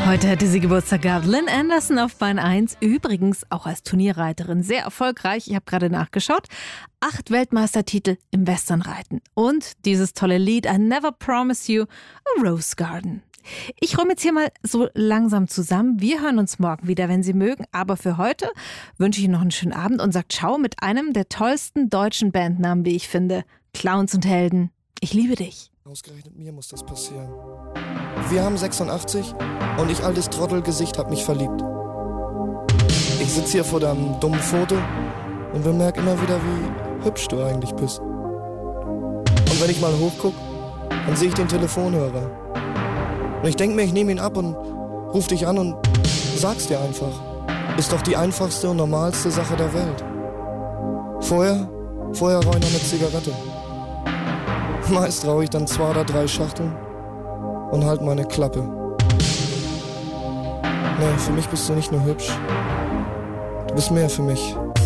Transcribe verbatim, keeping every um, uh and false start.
Heute hätte sie Geburtstag gehabt. Lynn Anderson auf Bahn eins. Übrigens auch als Turnierreiterin sehr erfolgreich. Ich habe gerade nachgeschaut. Acht Weltmeistertitel im Westernreiten. Und dieses tolle Lied I Never Promise You a Rose Garden. Ich räume jetzt hier mal so langsam zusammen. Wir hören uns morgen wieder, wenn Sie mögen. Aber für heute wünsche ich Ihnen noch einen schönen Abend und sagt Ciao mit einem der tollsten deutschen Bandnamen, wie ich finde. Clowns und Helden. Ich liebe dich. Ausgerechnet mir muss das passieren. Wir haben sechsundachtzig und ich, altes Trottelgesicht, hab mich verliebt. Ich sitz hier vor deinem dummen Foto und bemerk immer wieder, wie hübsch du eigentlich bist. Und wenn ich mal hochguck, dann sehe ich den Telefonhörer. Und ich denk mir, ich nehme ihn ab und ruf dich an und sag's dir einfach. Ist doch die einfachste und normalste Sache der Welt. Vorher, vorher rauche ich noch eine Zigarette. Meist rauche ich dann zwei oder drei Schachteln und halt meine Klappe. Nee, für mich bist du nicht nur hübsch. Du bist mehr für mich.